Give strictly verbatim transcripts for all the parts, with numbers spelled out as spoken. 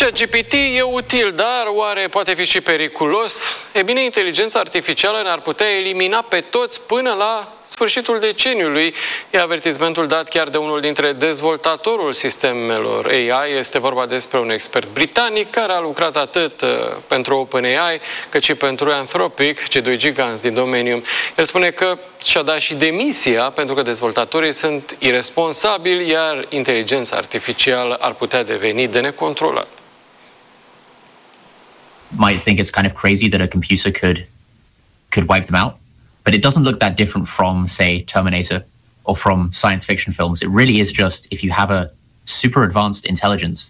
ChatGPT e util, dar oare poate fi și periculos? E bine, inteligența artificială ne-ar putea elimina pe toți până la sfârșitul deceniului. E avertismentul dat chiar de unul dintre dezvoltatorul sistemelor A I. Este vorba despre un expert britanic care a lucrat atât pentru OpenAI cât și pentru Anthropic, cei doi giganți din domeniu. El spune că și-a dat și demisia pentru că dezvoltatorii sunt irresponsabili, iar inteligența artificială ar putea deveni de necontrolat. Might think it's kind of crazy that a computer could could wipe them out, but it doesn't look that different from, say, Terminator or from science fiction films. It really is just, if you have a super advanced intelligence,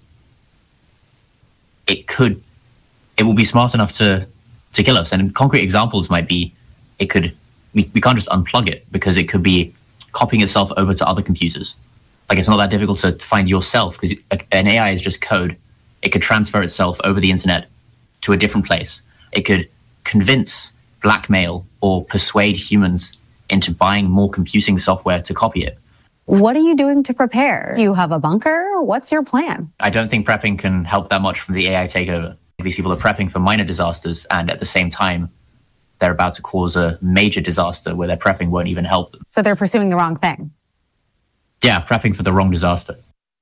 it could, it will be smart enough to to kill us. And concrete examples might be, it could, we, we can't just unplug it because it could be copying itself over to other computers. Like, it's not that difficult to find yourself because an A I is just code. It could transfer itself over the internet to a different place. It could convince, blackmail, or persuade humans into buying more computing software to copy it. What are you doing to prepare? Do you have a bunker? What's your plan? I don't think prepping can help that much from the A I takeover. These people are prepping for minor disasters, and at the same time, they're about to cause a major disaster where their prepping won't even help them. So they're pursuing the wrong thing. Yeah, prepping for the wrong disaster.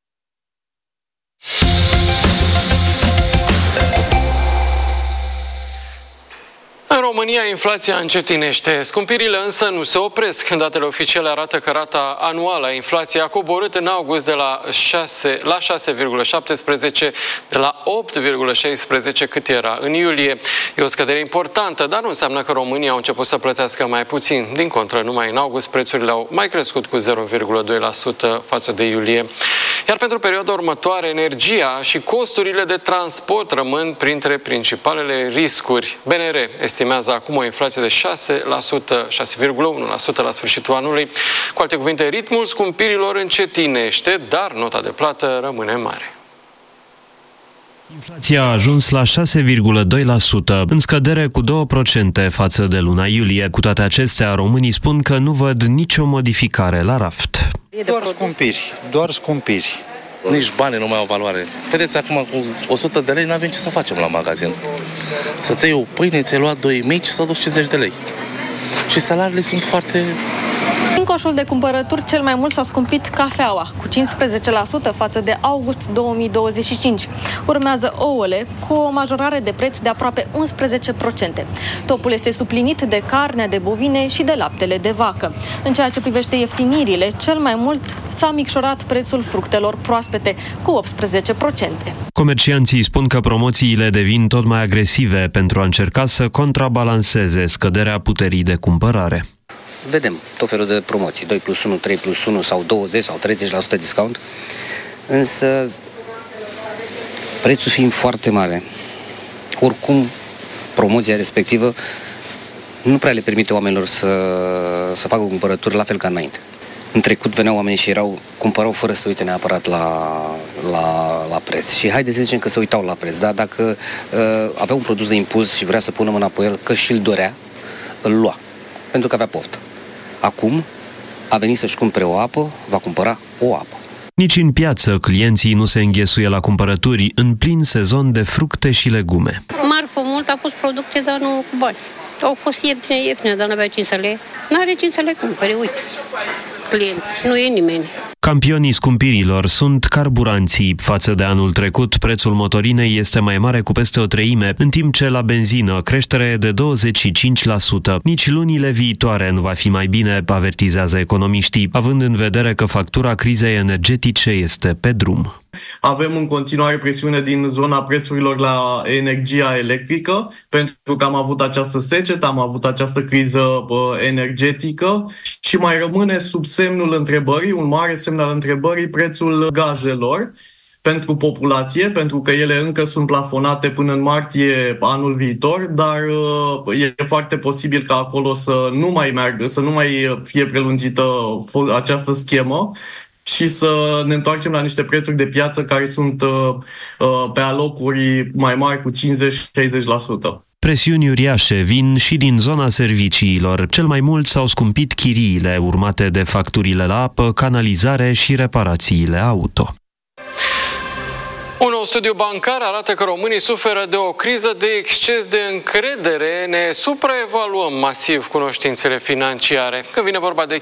În România, inflația încetinește. Scumpirile însă nu se opresc. Datele oficiale arată că rata anuală a inflației a coborât în august de la șase la șase virgulă șaptesprezece, de la opt virgulă șaisprezece cât era în iulie. E o scădere importantă, dar nu înseamnă că românii au început să plătească mai puțin. Din contră, numai în august prețurile au mai crescut cu zero virgulă doi la sută față de iulie. Iar pentru perioada următoare, energia și costurile de transport rămân printre principalele riscuri. B N R estimează acum o inflație de șase la sută, șase virgulă unu la sută la sfârșitul anului. Cu alte cuvinte, ritmul scumpirilor încetinește, dar nota de plată rămâne mare. Inflația a ajuns la șase virgulă doi la sută, în scădere cu două la sută față de luna iulie. Cu toate acestea, românii spun că nu văd nicio modificare la raft. Doar scumpiri, doar scumpiri. Nici banii nu mai au valoare. Vedeți, acum cu o sută de lei n-avem ce să facem la magazin. Să-ți iei o pâine, ți-ai luat doi mici sau douăzeci și cincizeci de lei. Și salariile sunt foarte... În coșul de cumpărături, cel mai mult s-a scumpit cafeaua, cu cincisprezece la sută față de august două mii douăzeci și cinci. Urmează ouăle, cu o majorare de preț de aproape unsprezece la sută. Topul este suplinit de carnea de bovine și de laptele de vacă. În ceea ce privește ieftinirile, cel mai mult s-a micșorat prețul fructelor proaspete, cu optsprezece la sută. Comercianții spun că promoțiile devin tot mai agresive pentru a încerca să contrabalanceze scăderea puterii de cumpărare. Vedem tot felul de promoții, doi plus unu, trei plus unu sau douăzeci sau treizeci la sută discount, însă prețul fiind foarte mare, oricum promoția respectivă nu prea le permite oamenilor să, să facă cumpărături la fel ca înainte. În trecut veneau oamenii și erau, cumpărau fără să uite neapărat la, la, la preț. Și haideți să zicem că se uitau la preț, dar dacă uh, avea un produs de impuls și vrea să pună mâna pe el, că și-l dorea, îl lua, pentru că avea poftă. Acum a venit să-și cumpere o apă, va cumpăra o apă. Nici în piață clienții nu se înghesuie la cumpărături în plin sezon de fructe și legume. Marfă mult, a pus producție, dar nu cu bani. Au fost ieftine, ieftine, dar n-avea cine să le... N-are cine să le cumpere, uite. Clienți, nu e nimeni. Campionii scumpirilor sunt carburanții. Față de anul trecut, prețul motorinei este mai mare cu peste o treime, în timp ce la benzină creștere de douăzeci și cinci la sută. Nici lunile viitoare nu va fi mai bine, avertizează economiștii, având în vedere că factura crizei energetice este pe drum. Avem în continuare presiune din zona prețurilor la energia electrică, pentru că am avut această secetă, am avut această criză uh, energetică și mai rămâne sub semnul întrebării, un mare semn al întrebării, prețul gazelor pentru populație, pentru că ele încă sunt plafonate până în martie anul viitor, dar uh, e foarte posibil ca acolo să nu mai meargă, să nu mai fie prelungită această schemă și să ne întoarcem la niște prețuri de piață care sunt uh, uh, pe alocuri mai mari cu cincizeci la șaizeci la sută. Presiuni uriașe vin și din zona serviciilor. Cel mai mult s-au scumpit chiriile, urmate de facturile la apă, canalizare și reparațiile auto. Un nou studiu bancar arată că românii suferă de o criză de exces de încredere. Ne supraevaluăm masiv cunoștințele financiare. Când vine vorba de